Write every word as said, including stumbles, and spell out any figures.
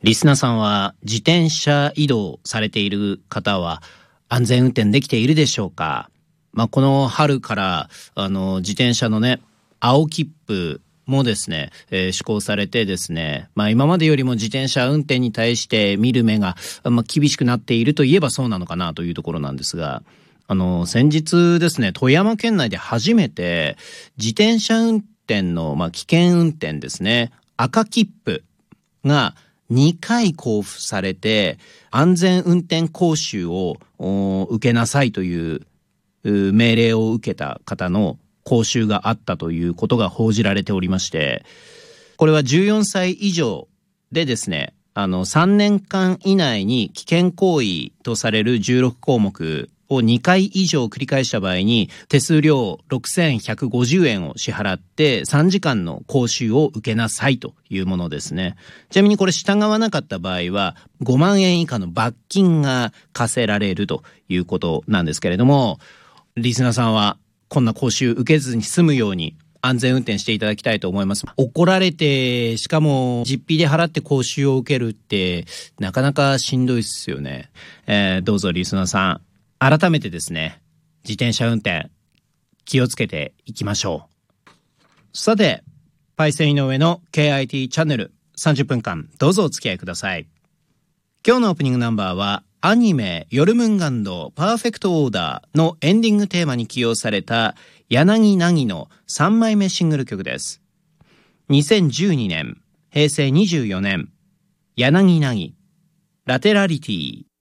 リスナーさんは自転車移動されている方は安全運転できているでしょうか。まあ、この春からあの自転車のね青切符もですね、えー、施行されてですね、まあ、今までよりも自転車運転に対して見る目が、まあ、厳しくなっているといえばそうなのかなというところなんですが、あの先日ですね、富山県内で初めて自転車運転の、まあ、危険運転ですね、赤切符がにかい交付されて安全運転講習を受けなさいという命令を受けた方の講習があったということが報じられておりまして、これはじゅうよんさい以上でですね、あのさんねんかん以内に危険行為とされるじゅうろくこうもくをにかい以上繰り返した場合に手数料ろくせんひゃくごじゅうえんを支払ってさんじかんの講習を受けなさいというものですね。ちなみにこれ従わなかった場合はごまんえん以下の罰金が課せられるということなんですけれども、リスナーさんはこんな講習受けずに済むように安全運転していただきたいと思います。怒られて、しかも実費で払って講習を受けるってなかなかしんどいですよね。えー、どうぞリスナーさん、改めてですね、自転車運転気をつけていきましょう。さて、パイセン井上の ケーアイティー チャンネルさんじゅっぷんかんどうぞお付き合いください。今日のオープニングナンバーはアニメヨルムンガンドパーフェクトオーダーのエンディングテーマに起用された柳凪のさんまいめシングル曲です。にせんじゅうにねん、へいせいにじゅうよねん、柳凪ラテラリティ。